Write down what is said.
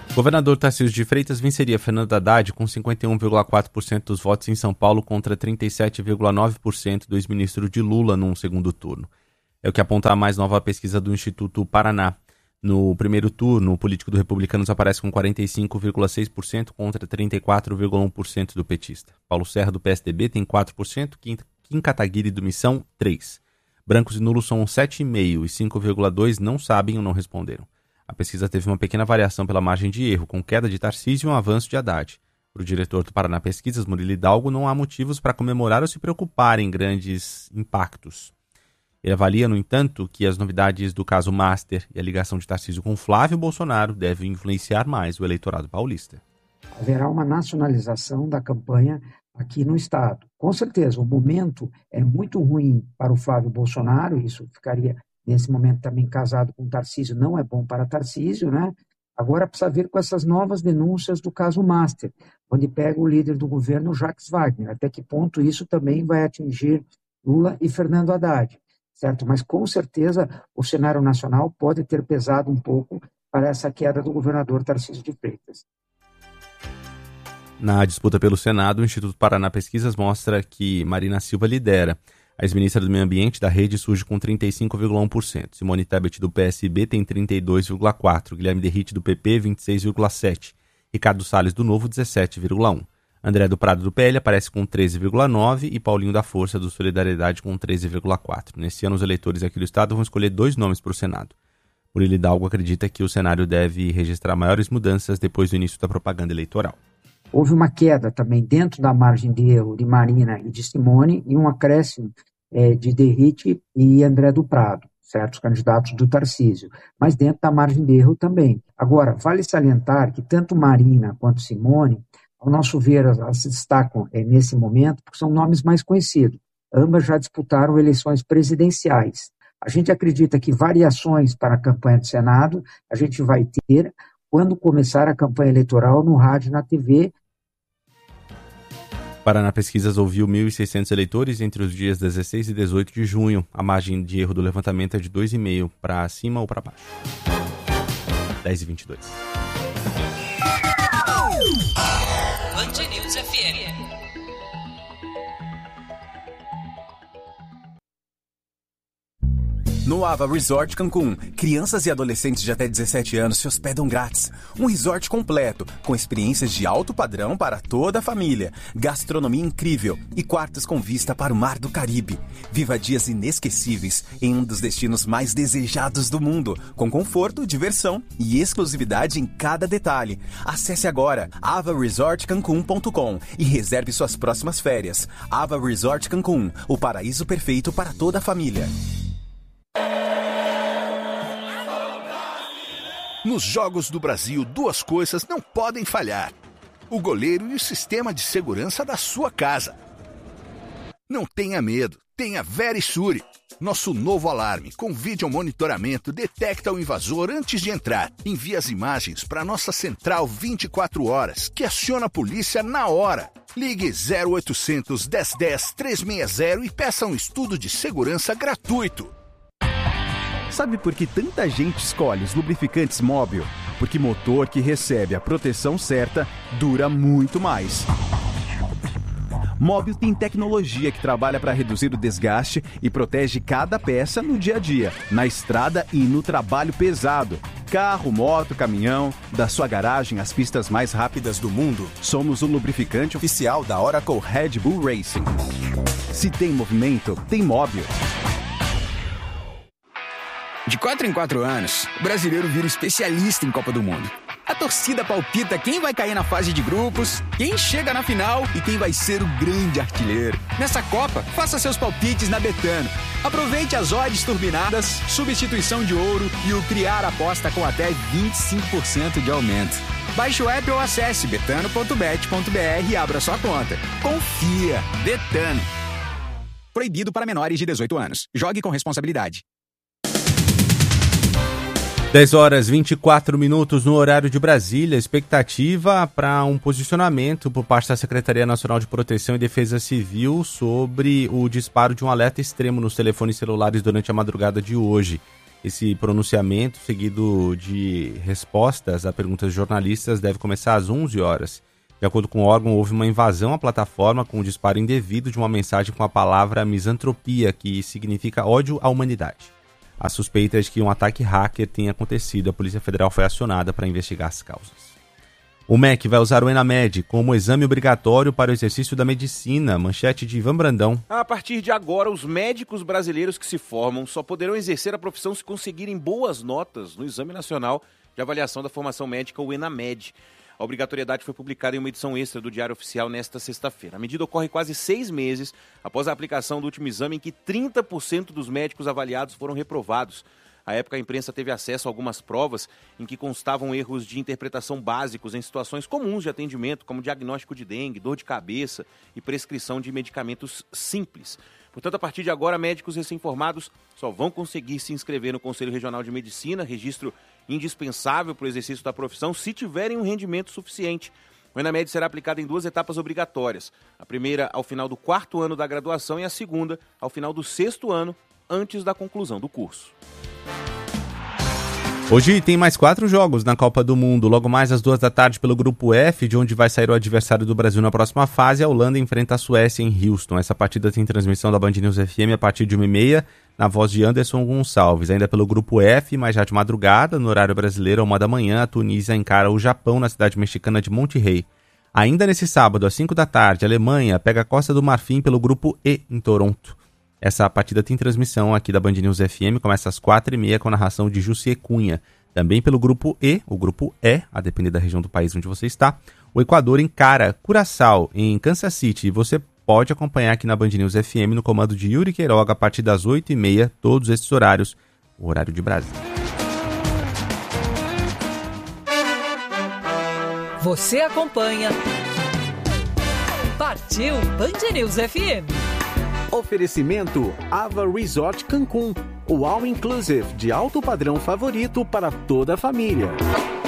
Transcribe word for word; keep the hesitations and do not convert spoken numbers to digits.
O governador Tarcísio de Freitas venceria Fernando Haddad com cinquenta e um vírgula quatro por cento dos votos em São Paulo contra trinta e sete vírgula nove por cento do ex-ministro de Lula num segundo turno. É o que aponta a mais nova pesquisa do Instituto Paraná. No primeiro turno, o político do Republicanos aparece com quarenta e cinco vírgula seis por cento contra trinta e quatro vírgula um por cento do petista. Paulo Serra, do P S D B, tem quatro por cento, Kim Kataguiri, do Missão, três por cento. Brancos e nulos são sete vírgula cinco por cento e cinco vírgula dois por cento não sabem ou não responderam. A pesquisa teve uma pequena variação pela margem de erro, com queda de Tarcísio e um avanço de Haddad. Para o diretor do Paraná Pesquisas, Murilo Hidalgo, não há motivos para comemorar ou se preocupar em grandes impactos. Ele avalia, no entanto, que as novidades do caso Master e a ligação de Tarcísio com Flávio Bolsonaro devem influenciar mais o eleitorado paulista. Haverá uma nacionalização da campanha aqui no estado. Com certeza, o momento é muito ruim para o Flávio Bolsonaro, isso ficaria... Nesse momento também casado com Tarcísio, não é bom para Tarcísio, né? Agora precisa ver com essas novas denúncias do caso Master, onde pega o líder do governo, Jacques Wagner. Até que ponto isso também vai atingir Lula e Fernando Haddad, certo? Mas com certeza o cenário nacional pode ter pesado um pouco para essa queda do governador Tarcísio de Freitas. Na disputa pelo Senado, o Instituto Paraná Pesquisas mostra que Marina Silva lidera. A ex-ministra do Meio Ambiente da Rede surge com trinta e cinco vírgula um por cento. Simone Tebet, do P S B, tem trinta e dois vírgula quatro por cento. Guilherme Derrite, do P P, vinte e seis vírgula sete por cento. Ricardo Salles, do Novo, dezessete vírgula um por cento. André do Prado, do P L, aparece com treze vírgula nove por cento. E Paulinho da Força, do Solidariedade, com treze vírgula quatro por cento. Nesse ano, os eleitores aqui do estado vão escolher dois nomes para o Senado. Murilo Hidalgo acredita que o cenário deve registrar maiores mudanças depois do início da propaganda eleitoral. Houve uma queda também dentro da margem de erro de Marina e de Simone e um acréscimo É, de Derrite e André do Prado, certos candidatos do Tarcísio, mas dentro da margem de erro também. Agora, vale salientar que tanto Marina quanto Simone, ao nosso ver, elas se destacam é, nesse momento porque são nomes mais conhecidos. Ambas já disputaram eleições presidenciais. A gente acredita que variações para a campanha do Senado a gente vai ter quando começar a campanha eleitoral no rádio e na T V. Paraná Pesquisas ouviu mil e seiscentos eleitores entre os dias dezesseis e dezoito de junho. A margem de erro do levantamento é de dois vírgula cinco para cima ou para baixo. dez e vinte e dois. Band News F M. No Ava Resort Cancún, crianças e adolescentes de até dezessete anos se hospedam grátis. Um resort completo, com experiências de alto padrão para toda a família, gastronomia incrível e quartos com vista para o Mar do Caribe. Viva dias inesquecíveis em um dos destinos mais desejados do mundo, com conforto, diversão e exclusividade em cada detalhe. Acesse agora ava resort cancun ponto com e reserve suas próximas férias. Ava Resort Cancún, o paraíso perfeito para toda a família. Nos Jogos do Brasil, duas coisas não podem falhar: o goleiro e o sistema de segurança da sua casa. Não tenha medo, tenha Verisure. Nosso novo alarme com vídeo monitoramento detecta o invasor antes de entrar. Envia as imagens para nossa central vinte e quatro horas, que aciona a polícia na hora. Ligue zero oitocentos, dez dez, trezentos e sessenta e peça um estudo de segurança gratuito. Sabe por que tanta gente escolhe os lubrificantes Móbil? Porque motor que recebe a proteção certa dura muito mais. Móbil tem tecnologia que trabalha para reduzir o desgaste e protege cada peça no dia a dia, na estrada e no trabalho pesado. Carro, moto, caminhão, da sua garagem às pistas mais rápidas do mundo, somos o lubrificante oficial da Oracle Red Bull Racing. Se tem movimento, tem Móbil. De quatro em quatro anos, o brasileiro vira especialista em Copa do Mundo. A torcida palpita quem vai cair na fase de grupos, quem chega na final e quem vai ser o grande artilheiro. Nessa Copa, faça seus palpites na Betano. Aproveite as odds turbinadas, substituição de ouro e o criar aposta com até vinte e cinco por cento de aumento. Baixe o app ou acesse betano ponto bet ponto b r e abra sua conta. Confia! Betano. Proibido para menores de dezoito anos. Jogue com responsabilidade. dez horas e vinte e quatro minutos no horário de Brasília. Expectativa para um posicionamento por parte da Secretaria Nacional de Proteção e Defesa Civil sobre o disparo de um alerta extremo nos telefones celulares durante a madrugada de hoje. Esse pronunciamento, seguido de respostas a perguntas de jornalistas, deve começar às onze horas. De acordo com o órgão, houve uma invasão à plataforma com um disparo indevido de uma mensagem com a palavra misantropia, que significa ódio à humanidade. A suspeita é de que um ataque hacker tenha acontecido. A Polícia Federal foi acionada para investigar as causas. O M E C vai usar o ENAMED como exame obrigatório para o exercício da medicina. Manchete de Ivan Brandão. A partir de agora, os médicos brasileiros que se formam só poderão exercer a profissão se conseguirem boas notas no Exame Nacional de Avaliação da Formação Médica, o ENAMED. A obrigatoriedade foi publicada em uma edição extra do Diário Oficial nesta sexta-feira. A medida ocorre quase seis meses após a aplicação do último exame em que trinta por cento dos médicos avaliados foram reprovados. À época, a imprensa teve acesso a algumas provas em que constavam erros de interpretação básicos em situações comuns de atendimento, como diagnóstico de dengue, dor de cabeça e prescrição de medicamentos simples. Portanto, a partir de agora, médicos recém-formados só vão conseguir se inscrever no Conselho Regional de Medicina, registro indispensável para o exercício da profissão, se tiverem um rendimento suficiente. O ENAMED será aplicado em duas etapas obrigatórias. A primeira ao final do quarto ano da graduação e a segunda ao final do sexto ano, antes da conclusão do curso. Hoje tem mais quatro jogos na Copa do Mundo. Logo mais às duas da tarde pelo Grupo F, de onde vai sair o adversário do Brasil na próxima fase. A Holanda enfrenta a Suécia em Houston. Essa partida tem transmissão da Band News F M a partir de uma e meia, na voz de Anderson Gonçalves. Ainda pelo Grupo F, mas já de madrugada, no horário brasileiro, a uma da manhã, a Tunísia encara o Japão na cidade mexicana de Monterrey. Ainda nesse sábado, às cinco da tarde, a Alemanha pega a Costa do Marfim pelo Grupo E, em Toronto. Essa partida tem transmissão aqui da Band News F M, começa às quatro e meia com a narração de Jussi Cunha. Também pelo Grupo E, o Grupo E, a depender da região do país onde você está, o Equador encara Curaçao em Kansas City. E você pode acompanhar aqui na Band News F M no comando de Yuri Queiroga a partir das oito e meia, todos esses horários, o horário de Brasília. Você acompanha Partiu Band News F M. Oferecimento Ava Resort Cancún, o all-inclusive de alto padrão favorito para toda a família.